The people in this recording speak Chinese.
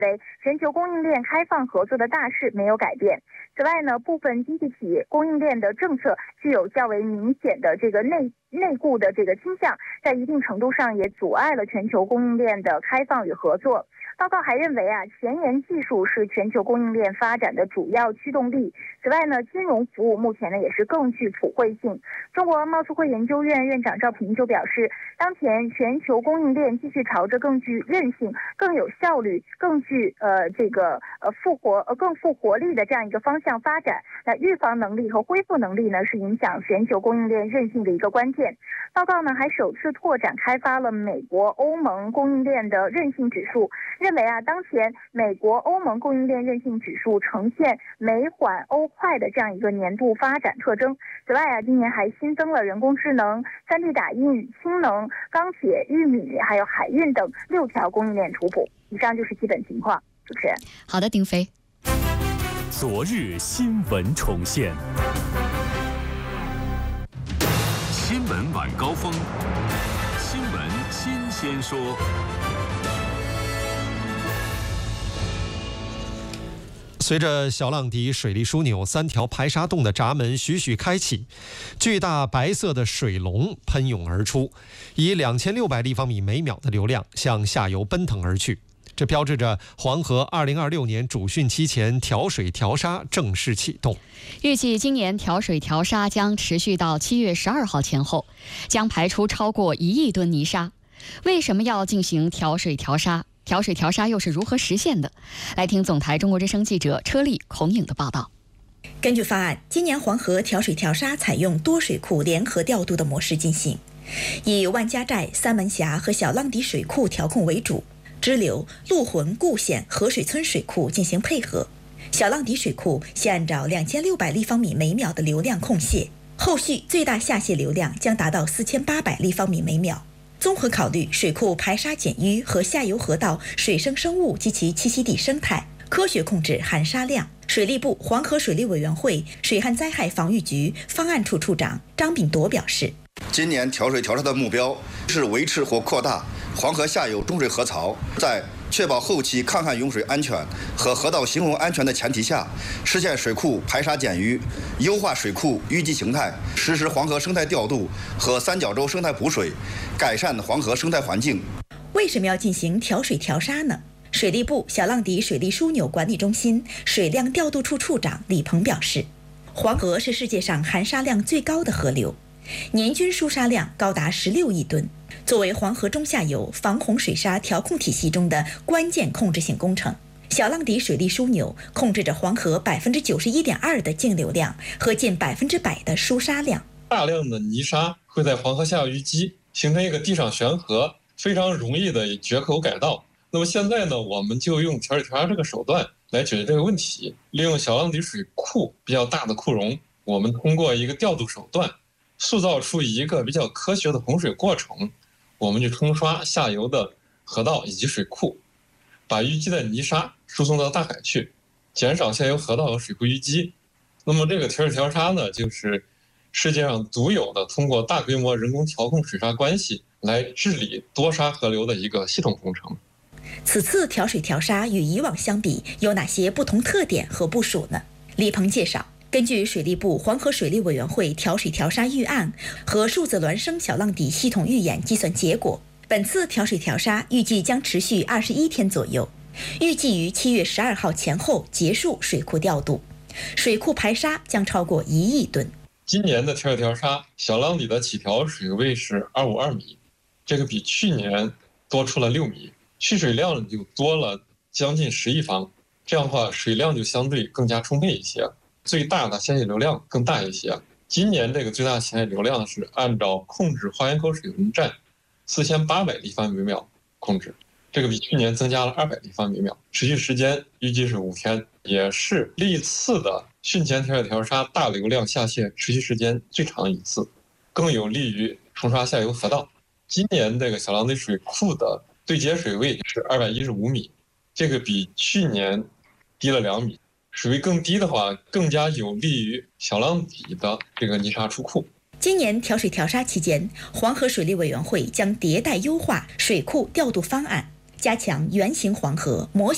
全球供应链开放合作的大势没有改变。此外呢，部分经济企业供应链的政策具有较为明显的这个内顾的这个倾向，在一定程度上也阻碍了全球供应链的开放与合作。报告还认为前沿技术是全球供应链发展的主要驱动力。此外呢，金融服务目前呢也是更具普惠性。中国贸促会研究院院长赵平就表示，当前全球供应链继续朝着更具韧性、更有效率、更具更富活力的这样一个方向发展。那预防能力和恢复能力呢，是影响全球供应链韧性的一个关键。报告呢还首次拓展开发了美国、欧盟供应链的韧性指数，认为当前美国、欧盟供应链韧性指数呈现美缓欧快的这样一个年度发展特征。此外今年还新增了人工智能、3D 打印、氢能、钢铁、玉米还有海运等6条供应链图谱。以上就是基本情况。主持人， 好的，丁飞。 昨日新闻重现，新闻晚高峰，新闻新鲜说。 随着小浪底水利枢纽3条排沙洞的闸门徐徐开启，巨大白色的水龙喷涌而出，以2600立方米每秒的流量向下游奔腾而去。这标志着黄河2026年主汛期前调水调沙正式启动。 预计今年调水调沙将持续到7月12号前后，将排出超过1亿吨泥沙。为什么要进行调水调沙？调水调沙又是如何实现的？来听总台中国之声记者车丽、孔颖的报道。 根据方案，今年黄河调水调沙采用多水库联合调度的模式进行，以万家寨、三门峡和小浪底水库调控为主，支流、陆浑、固县、河水村水库进行配合。小浪底水库先按照2600立方米每秒的流量控泄，后续最大下泄流量将达到4800立方米每秒。综合考虑水库排沙减淤和下游河道水生生物及其栖息地生态，科学控制含沙量。水利部黄河水利委员会水旱灾害防御局方案处处长张炳铎表示， 今年调水调沙的目标是维持或扩大黄河下游中水河槽，在确保后期抗旱涌水安全和河道行洪安全的前提下，实现水库排沙减淤，优化水库淤积形态，实施黄河生态调度和三角洲生态补水，改善黄河生态环境。 为什么要进行调水调沙呢？水利部小浪底水利枢纽管理中心水量调度处处长李鹏表示，黄河是世界上含沙量最高的河流，年均输沙量高达16亿吨。作为黄河中下游防洪水沙调控体系中的关键控制性工程，小浪底水利枢纽控制着黄河91.2%的净流量和近100%的输沙量。 大量的泥沙会在黄河下游淤积，形成一个地上悬河，非常容易的决口改道。那么现在呢，我们就用调水调沙这个手段来解决这个问题，利用小浪底水库比较大的库容，我们通过一个调度手段，塑造出一个比较科学的洪水过程。我们就冲刷下游的河道以及水库，把淤积的泥沙输送到大海去，减少下游河道和水库淤积。那么这个调水调沙呢，就是世界上独有的通过大规模人工调控水沙关系来治理多沙河流的一个系统工程。 此次调水调沙与以往相比有哪些不同特点和部署呢？李鹏介绍，根据水利部黄河水利委员会调水调沙预案和数字孪生小浪底系统预演计算结果，本次调水调沙预计将持续21天左右，预计于7月12号前后结束水库调度，水库排沙将超过1亿吨。 今年的调水调沙小浪底的起调水位是252米，这个比去年多出了6米，蓄水量就多了将近10亿方，这样的话水量就相对更加充沛一些，最大的下泄流量更大一些。今年这个最大下泄流量是按照控制花园口水文站4800立方米每秒控制，这个比去年增加了200立方米每秒，持续时间预计是5天，也是历次的汛前调水调沙大流量下泄持续时间最长一次，更有利于冲刷下游河道。今年这个小浪底水库的对接水位是215米，这个比去年低了2米。水位更低的话，更加有利于小浪底的这个泥沙出库。 今年调水调沙期间，黄河水利委员会将迭代优化水库调度方案，加强圆形黄河、模